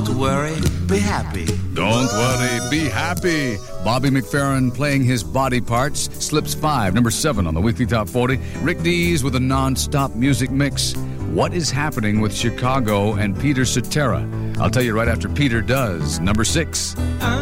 Don't worry, be happy. Don't worry, be happy. Bobby McFerrin playing his body parts. Slips 5, number 7 on the Weekly Top 40. Rick Dees with a non-stop music mix. What is happening with Chicago and Peter Cetera? I'll tell you right after Peter does. Number 6.